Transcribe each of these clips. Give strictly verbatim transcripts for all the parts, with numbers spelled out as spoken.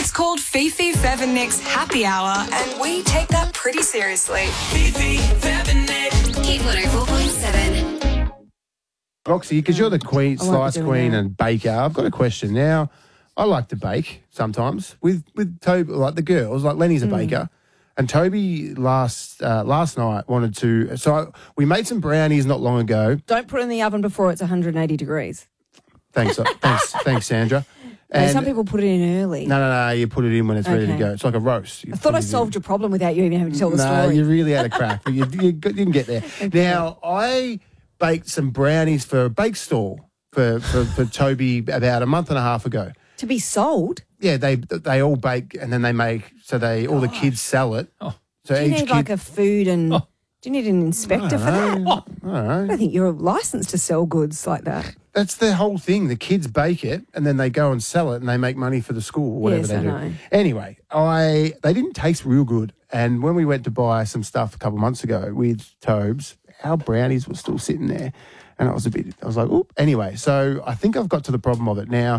It's called Fifi, Fev and Nick's Happy Hour, and we take that pretty seriously. Fifi, Fev and Nick. Hit one oh four point seven. Roxy, because you're the queen, I won't be slice doing queen that. and baker, I've got a question. Now, I like to bake sometimes with, with Toby, like the girls, like Lenny's a Mm. baker. And Toby last uh, last night wanted to, so I, we made some brownies not long ago. Don't put it in the oven before it's one hundred eighty degrees. Thanks, uh, thanks, thanks, Sandra. No, And- some people put it in early. No, no, no, you put it in when it's ready to Okay. go. It's like a roast. You I thought put I it in. solved your problem without you even having to tell the No, story. you really had a crack, but you, you got- didn't get there. Now, I baked some brownies for a bake store for, for, for Toby about a month and a half ago. To be sold? Yeah, they they all bake and then they make, so they all the kids sell it. Oh. So Do you each need kid, like a food and... Oh. Do you need an inspector for that? I don't I know. don't think you're licensed to sell goods like that. That's the whole thing. The kids bake it and then they go and sell it and they make money for the school or whatever Yes, they I do. know. Anyway, I they didn't taste real good. And when we went to buy some stuff a couple of months ago with Tobes, our brownies were still sitting there. And I was a bit, I was like, oop. Anyway, so I think I've got to the problem of it. Now,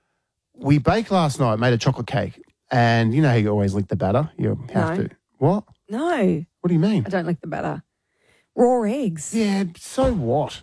we baked last night, made a chocolate cake. And you know how you always lick the batter? You have No. to. What? No, What do you mean? I don't like the batter. Raw eggs. Yeah, so what?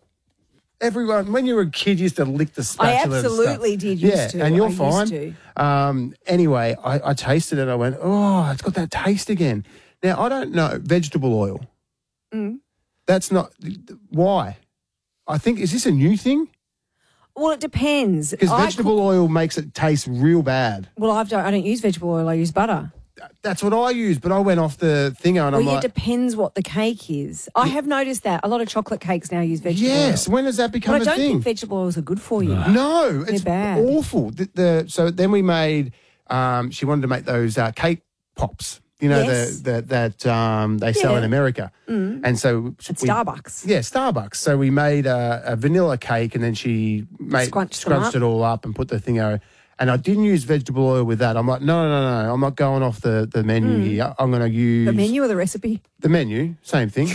Everyone, when you were a kid, used to lick the I spatula and stuff. absolutely did used yeah, to. and you're I used fine. to. Um, anyway, I, I tasted it. I went, oh, it's got that taste again. Now, I don't know. Vegetable oil. Mm. That's not... Why? I think, is this a new thing? Well, it depends. Because I vegetable cook- oil makes it taste real bad. well, I've don't, I don't use vegetable oil. I use butter. That's what I use, but I went off the thinger and Well, I'm it like... depends what the cake is. I have noticed that a lot of chocolate cakes now use vegetable Yes, oil. when does that become But I a don't thing? think vegetable oils are good for you. No, it's bad. awful. The, the so then we made. Um, she wanted to make those uh, cake pops. You know Yes. the, the that um, they sell Yeah. in America, Mm. and so At we- Starbucks. Yeah, Starbucks. So we made a, a vanilla cake, and then she made Scrunched them scrunched up. it all up and put the thing out. And I didn't use vegetable oil with that. I'm like, no, no, no, no. I'm not going off the, the menu here. I'm going to use Hmm. The menu or the recipe? the menu. Same thing.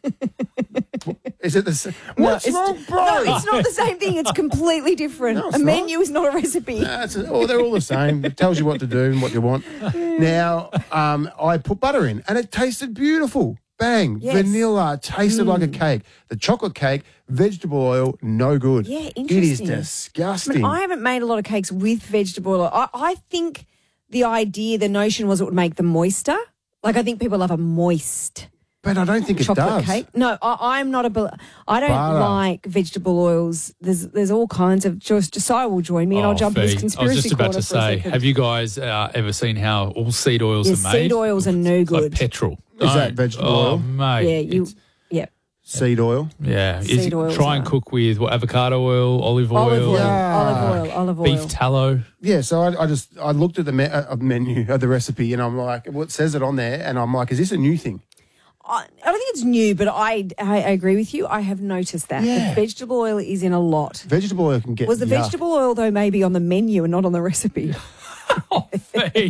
Is it the same? No, What's it's- wrong, bro? No, it's not the same thing. It's completely different. No, it's a not. menu is not a recipe. That's oh, they're all the same. It tells you what to do and what you want. Now, um, I put butter in, and it tasted beautiful. Bang, Yes. vanilla, tasted like a cake. The chocolate cake, vegetable oil, no good. Yeah, It is interesting. I disgusting. mean, I haven't made a lot of cakes with vegetable oil. I, I think the idea, the notion was it would make them moister. Like, I think people love a moist but I don't think it chocolate does. cake. No, I, I'm not a. bel- I don't Butter. like vegetable oils. There's there's all kinds of. Just Josiah will join me, and I'll Oh, jump in this Fee, conspiracy I was just about corner to for a say, second. have you guys uh, ever seen how all seed oils Yeah, are made? seed oils are no It's like good. petrol. Is that Don't. vegetable oh, oil? mate. Yeah, you. it's- Yeah, Seed oil. Yeah. Is Seed it- oils try and are- cook with what, avocado oil, olive oil, olive oil, Yeah. olive oil, olive oil. beef tallow. Yeah, so I, I just I looked at the me- uh, menu of the recipe, and I'm like, well, it says it on there, and I'm like, is this a new thing? I I don't think it's new, but I, I I agree with you. I have noticed that Yeah. the vegetable oil is in a lot. Vegetable oil can get. Was the yuck. vegetable oil though maybe on the menu and not on the recipe? Fee.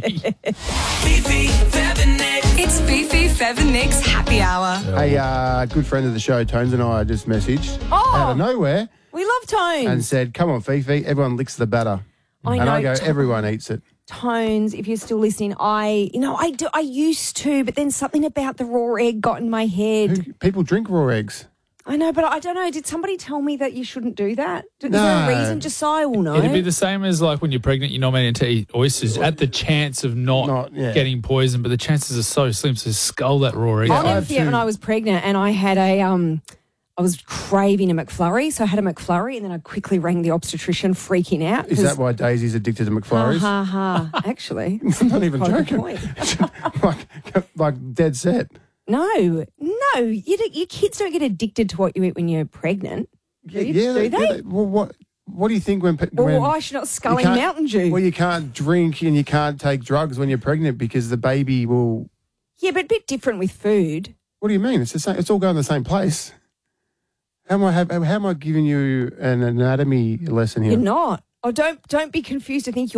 Fifi, Fev and Nick. It's Fifi, Fev and Nick's Happy Hour. A uh, good friend of the show, Tones, and I just messaged Oh. out of nowhere We love tones. and said, "Come on, Fifi, everyone licks the batter." I and know I go, to- "Everyone eats it." tones. If you're still listening, I you know I do I used to, but then something about the raw egg got in my head. Who, people drink raw eggs. I know, but I don't know. Did somebody tell me that you shouldn't do that? Is there a No. reason? Josiah will know. It'd be the same as like when you're pregnant, you're not meant to eat oysters. At the chance of not, Not- yeah. getting poisoned, but the chances are so slim. So skull that raw egg. Yeah, I'll I never have forget to- when I was pregnant and I had a um I was craving a McFlurry, so I had a McFlurry and then I quickly rang the obstetrician freaking out. Is that why Daisy's addicted to McFlurries? Ha ha ha. Actually. I'm not even Quite a good joking. point. like, like dead set. No, no, you don't, your kids don't get addicted to what you eat when you're pregnant. Do, you, yeah, do yeah, they? Well, what what do you think when? pe- Well, when why should not you sculling can't- Mountain Dew? Well, you can't drink and you can't take drugs when you're pregnant because the baby will. yeah, but a bit different with food. What do you mean? It's the same. It's all going the same place. How am I? How, how am I giving you an anatomy lesson here? You're not. Oh, don't don't be confused to think you're